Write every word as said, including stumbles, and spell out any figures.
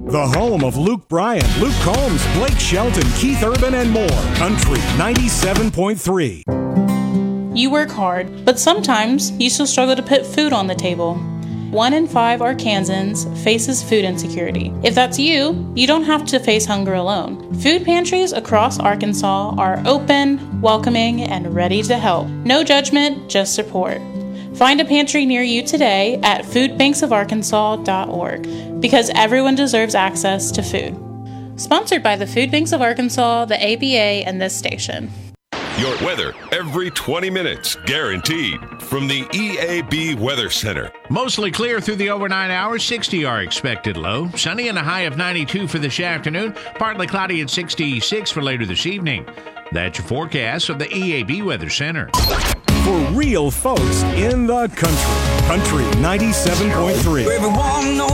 The home of Luke Bryan, Luke Combs, Blake Shelton, Keith Urban, and more. Country ninety-seven point three. You work hard, but sometimes you still struggle to put food on the table. One in five Arkansans faces food insecurity. If that's you, you don't have to face hunger alone. Food pantries across Arkansas are open, welcoming, and ready to help. No judgment, just support. Find a pantry near you today at food banks of arkansas dot org because everyone deserves access to food. Sponsored by the Food Banks of Arkansas, the A B A, and this station. Your weather every twenty minutes, guaranteed. From the E A B Weather Center. Mostly clear through the overnight hours. sixty our expected low. Sunny and a high of ninety-two for this afternoon. Partly cloudy at sixty-six for later this evening. That's your forecast of the E A B Weather Center. For real folks in the country. Country ninety-seven point three. Everyone knows